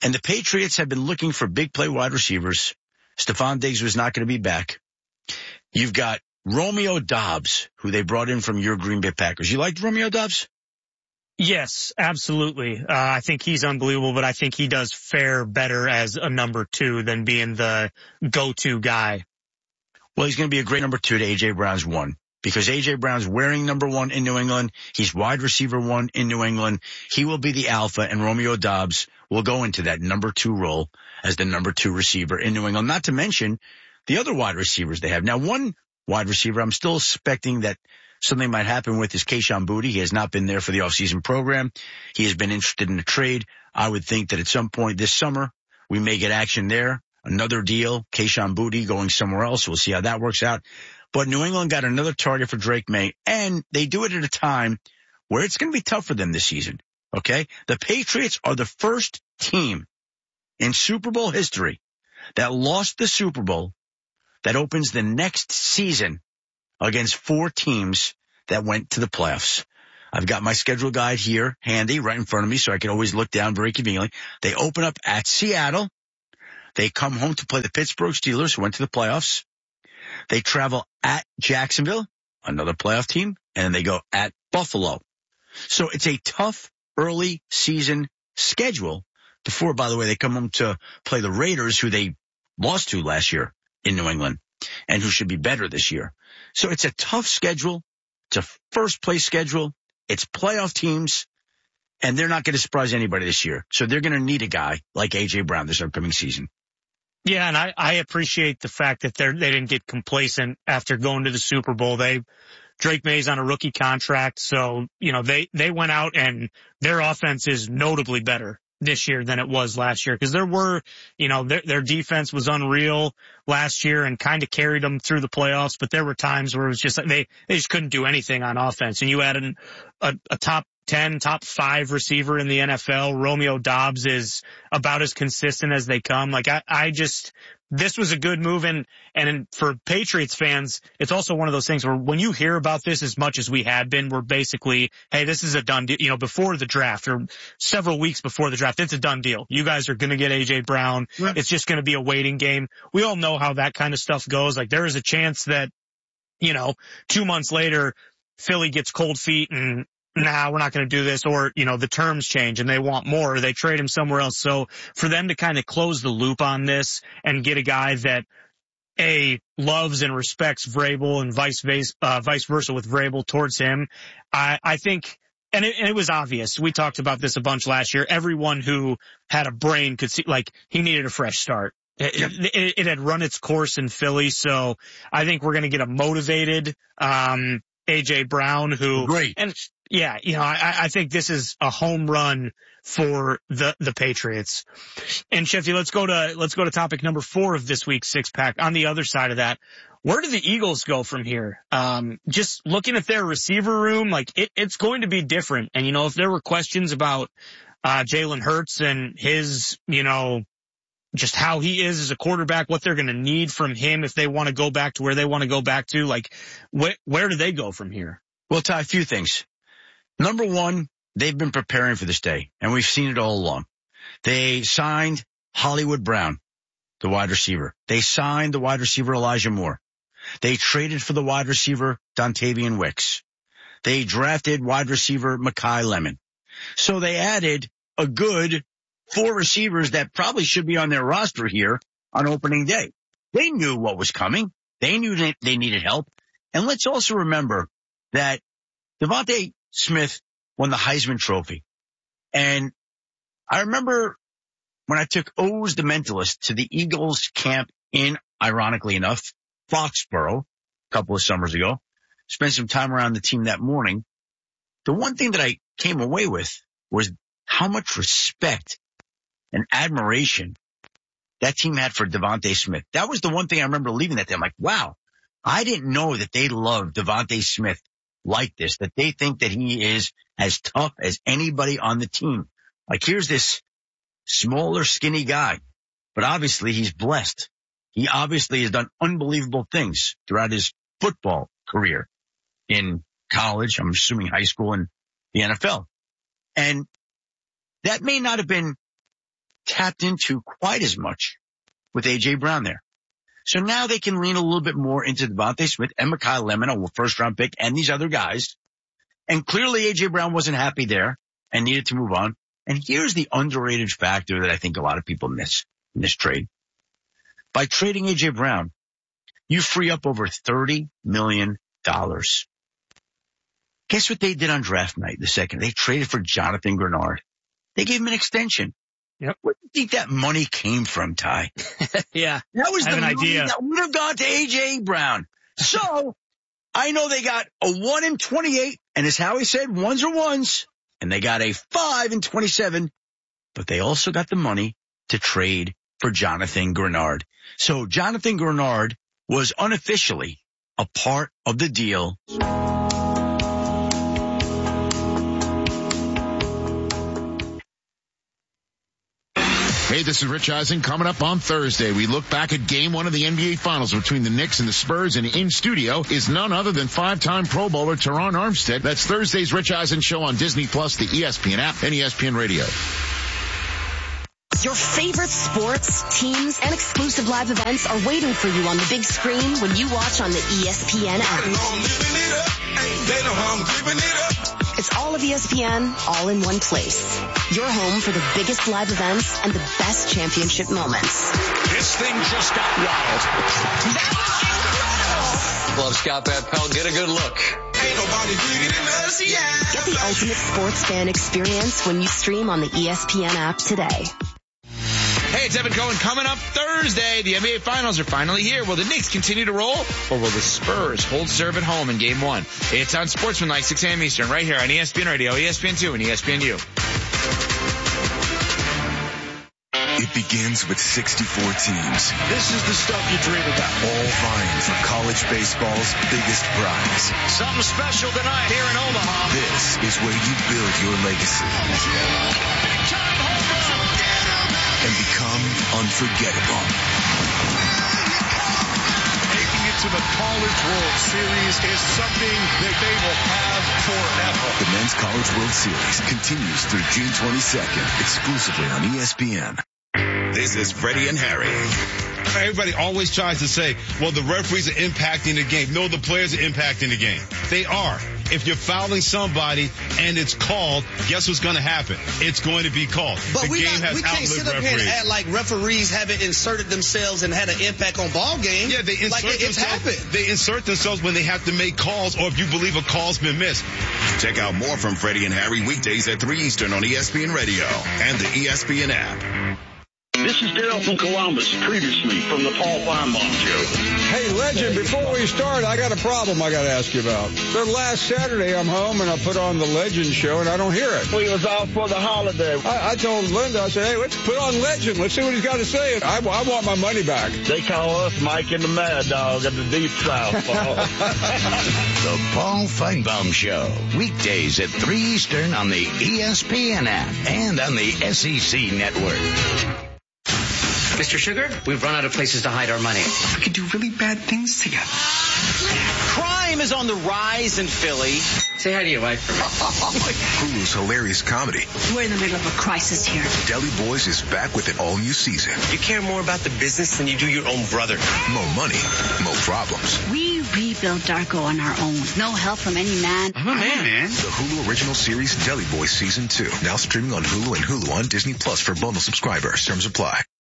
And the Patriots have been looking for big play wide receivers. Stephon Diggs was not going to be back. You've got Romeo Doubs, who they brought in from your Green Bay Packers. You liked Romeo Doubs? Yes, absolutely. I think he's unbelievable, but I think he does fare better as a number 2 than being the go-to guy. Well, he's going to be a great number 2 to A.J. Brown's 1, because A.J. Brown's wearing number 1 in New England. He's wide receiver 1 in New England. He will be the alpha, and Romeo Doubs will go into that number 2 role as the number 2 receiver in New England, not to mention the other wide receivers they have. Now, one wide receiver I'm still suspecting that something might happen with is Kayshon Boutte. He has not been there for the offseason program. He has been interested in a trade. I would think that at some point this summer, we may get action there. Another deal, Kayshon Boutte going somewhere else. We'll see how that works out. But New England got another target for Drake May, and they do it at a time where it's going to be tough for them this season. Okay? The Patriots are the first team in Super Bowl history that lost the Super Bowl that opens the next season against 4 teams that went to the playoffs. I've got my schedule guide here handy right in front of me so I can always look down very conveniently. They open up at Seattle. They come home to play the Pittsburgh Steelers, who went to the playoffs. They travel at Jacksonville, another playoff team, and then they go at Buffalo. So it's a tough early season schedule before, by the way, they come home to play the Raiders, who they lost to last year in New England and who should be better this year. So it's a tough schedule. It's a first place schedule. It's playoff teams, and they're not going to surprise anybody this year. So they're going to need a guy like A.J. Brown this upcoming season. Yeah, and I appreciate the fact that they didn't get complacent after going to the Super Bowl. Drake May's on a rookie contract, so, they went out and their offense is notably better this year than it was last year, because their defense was unreal last year and kind of carried them through the playoffs, but there were times where it was just like they just couldn't do anything on offense. And you add a top 10, top 5 receiver in the NFL. Romeo Doubs is about as consistent as they come. This was a good move. And for Patriots fans, it's also one of those things where when you hear about this as much as we had been, we're basically, hey, this is a done deal. Before the draft or several weeks before the draft, it's a done deal. You guys are going to get A.J. Brown. Yeah. It's just going to be a waiting game. We all know how that kind of stuff goes. Like, there is a chance that, 2 months later, Philly gets cold feet and, nah, we're not going to do this, or, the terms change and they want more, or they trade him somewhere else. So for them to kind of close the loop on this and get a guy that loves and respects Vrabel and vice versa with Vrabel towards him, I think, and it was obvious. We talked about this a bunch last year. Everyone who had a brain could see, like, he needed a fresh start. It had run its course in Philly. So I think we're going to get a motivated, A.J. Brown who, great. And yeah, I think this is a home run for the Patriots. And Shefty, let's go to topic number 4 of this week's 6-pack. On the other side of that, where do the Eagles go from here? Just looking at their receiver room, like it's going to be different. And if there were questions about Jalen Hurts and his, just how he is as a quarterback, what they're going to need from him if they want to go back to where they want to go back to, like where do they go from here? Well, Ty, a few things. Number one, they've been preparing for this day, and we've seen it all along. They signed Hollywood Brown, the wide receiver. They signed the wide receiver Elijah Moore. They traded for the wide receiver Dontavian Wicks. They drafted wide receiver Mekhi Lemon. So they added a good 4 receivers that probably should be on their roster here on opening day. They knew what was coming. They knew they needed help. And let's also remember that Devontae Smith won the Heisman Trophy. And I remember when I took Oz the Mentalist to the Eagles camp in, ironically enough, Foxborough a couple of summers ago, spent some time around the team that morning. The one thing that I came away with was how much respect and admiration that team had for Devontae Smith. That was the one thing I remember leaving that day. I'm like, wow, I didn't know that they love Devontae Smith like this, that they think that he is as tough as anybody on the team. Like, here's this smaller, skinny guy, but obviously he's blessed. He obviously has done unbelievable things throughout his football career in college, I'm assuming high school, and the NFL. And that may not have been tapped into quite as much with A.J. Brown there. So now they can lean a little bit more into Devontae Smith and Mekhi Lemon, a first-round pick, and these other guys. And clearly A.J. Brown wasn't happy there and needed to move on. And here's the underrated factor that I think a lot of people miss in this trade. By trading A.J. Brown, you free up over $30 million. Guess what they did on draft night, the second? They traded for Jonathan Grenard. They gave him an extension. Yep. Where do you think that money came from, Ty? Yeah. That was the money idea that would have gone to A.J. Brown. So I know they got a 1 in 28, and as Howie said, ones are ones, and they got a 5 in 27, but they also got the money to trade for Jonathan Grenard. So Jonathan Grenard was unofficially a part of the deal. Hey, this is Rich Eisen. Coming up on Thursday, we look back at Game 1 of the NBA Finals between the Knicks and the Spurs, and in studio is none other than 5-time Pro Bowler Teron Armstead. That's Thursday's Rich Eisen Show on Disney+, the ESPN app, and ESPN Radio. Your favorite sports, teams, and exclusive live events are waiting for you on the big screen when you watch on the ESPN app. It's all of ESPN, all in one place. Your home for the biggest live events and the best championship moments. This thing just got wild. That was incredible. Love Scott Van Pelt. Get a good look. Ain't nobody bigger than us, yeah. Get the ultimate sports fan experience when you stream on the ESPN app today. Hey, it's Evan Cohen. Coming up Thursday, the NBA Finals are finally here. Will the Knicks continue to roll, or will the Spurs hold serve at home in Game 1? It's on Sportsmanlike, 6 a.m. Eastern, right here on ESPN Radio, ESPN2, and ESPNU. It begins with 64 teams. This is the stuff you dream about. All vying for college baseball's biggest prize. Something special tonight here in Omaha. This is where you build your legacy. Big time home run. And become unforgettable. Making it to the College World Series is something that they will have forever. The Men's College World Series continues through June 22nd, exclusively on ESPN. This is Freddie and Harry. Everybody always tries to say, well, the referees are impacting the game. No, the players are impacting the game. They are. If you're fouling somebody and it's called, guess what's going to happen? It's going to be called. But the game has we can't sit up here and act like referees haven't inserted themselves and had an impact on ball games. Yeah, they insert it's happened. They insert themselves when they have to make calls or if you believe a call's been missed. Check out more from Freddie and Harry weekdays at 3 Eastern on ESPN Radio and the ESPN app. This is Daryl from Columbus, previously from the Paul Feinbaum Show. Hey, Legend, before we start, I got a problem I got to ask you about. So last Saturday, I'm home, and I put on the Legend show, and I don't hear it. We was off for the holiday. I told Linda, I said, hey, let's put on Legend. Let's see what he's got to say. I want my money back. They call us Mike and the Mad Dog of the Deep South, Paul. The Paul Feinbaum Show, weekdays at 3 Eastern on the ESPN app and on the SEC Network. Mr. Sugar, we've run out of places to hide our money. We could do really bad things together. Crime is on the rise in Philly. Say hi to your wife for me. Hulu's hilarious comedy. We're in the middle of a crisis here. Deli Boys is back with an all-new season. You care more about the business than you do your own brother. More money, more problems. We rebuilt Darko on our own. No help from any man. I'm a man. The Hulu original series Deli Boys Season 2. Now streaming on Hulu and Hulu on Disney Plus for bundle subscribers. Terms apply.